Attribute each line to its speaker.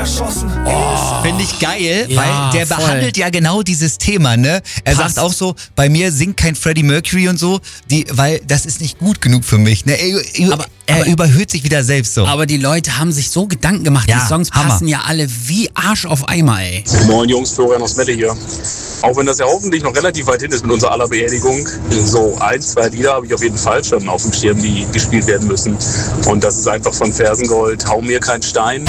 Speaker 1: erschossen.
Speaker 2: Finde ich geil,
Speaker 3: Ja,
Speaker 2: weil der
Speaker 3: voll.
Speaker 2: behandelt ja genau dieses Thema, ne? Er
Speaker 3: Passt.
Speaker 2: sagt auch so, bei mir singt kein Freddie Mercury und so, weil das ist nicht gut genug für mich, ne? Er überhöht sich wieder selbst so.
Speaker 3: Aber die Leute haben sich so Gedanken gemacht.
Speaker 2: Ja,
Speaker 3: Die Songs
Speaker 2: Hammer.
Speaker 3: passen ja alle wie Arsch auf Eimer, ey.
Speaker 4: Moin Jungs, Florian aus Mette hier. Auch wenn das ja hoffentlich noch relativ weit hin ist mit unserer aller Beerdigung, so 1, 2 Lieder habe ich auf jeden Fall schon auf dem Schirm, die gespielt werden müssen. Und das ist einfach von Fersengold, Hau mir kein Stein.